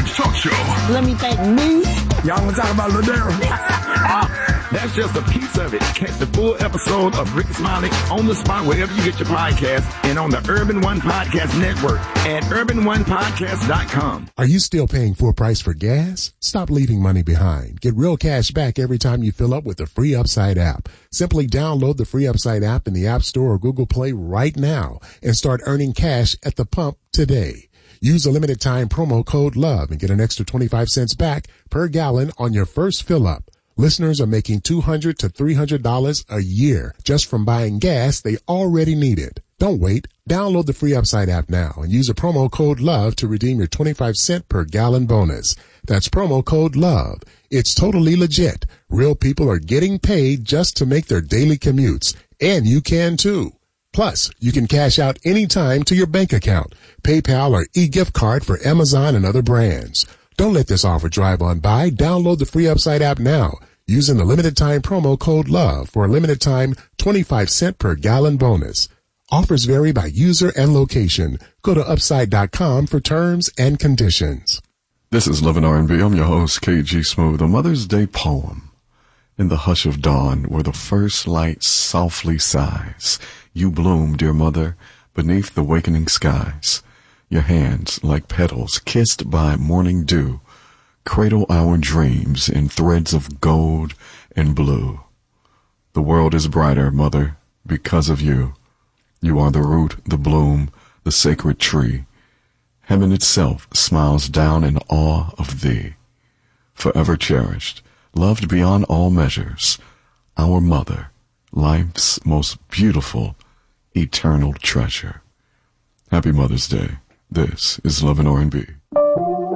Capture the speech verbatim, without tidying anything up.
Sports Talk Show. Let me thank me. Y'all want to talk about Ladero? That's just a piece of it. Catch the full episode of Rick Smiley on the spot wherever you get your podcast and on the Urban One Podcast Network at urban one podcast dot com. Are you still paying full price for gas? Stop leaving money behind. Get real cash back every time you fill up with the free Upside app. Simply download the free Upside app in the App Store or Google Play right now and start earning cash at the pump today. Use a limited time promo code LOVE and get an extra twenty-five cents back per gallon on your first fill up. Listeners are making two hundred to three hundred dollars a year just from buying gas they already needed. Don't wait. Download the free Upside app now and use a promo code LOVE to redeem your twenty-five cent per gallon bonus. That's promo code LOVE. It's totally legit. Real people are getting paid just to make their daily commutes, and you can too. Plus, you can cash out anytime to your bank account, PayPal, or e-gift card for Amazon and other brands. Don't let this offer drive on by. Download the free Upside app now using the limited time promo code LOVE for a limited time twenty-five cent per gallon bonus. Offers vary by user and location. Go to upside dot com for terms and conditions. This is Love and R and B. I'm your host, K G Smooth. A Mother's Day poem. In the hush of dawn, where the first light softly sighs, you bloom, dear mother, beneath the wakening skies. Your hands, like petals kissed by morning dew, cradle our dreams in threads of gold and blue. The world is brighter, mother, because of you. You are the root, the bloom, the sacred tree. Heaven itself smiles down in awe of thee. Forever cherished, loved beyond all measures, our mother, life's most beautiful, eternal treasure. Happy Mother's Day. This is Love and R and B.